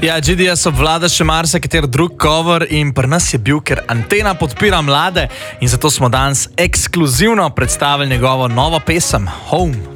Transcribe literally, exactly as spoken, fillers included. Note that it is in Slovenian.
Ja, G D S obvlada še marsikater drug cover in pri nas je bil, ker Antena podpira mlade in zato smo danes ekskluzivno predstavili njegovo novo pesem Home.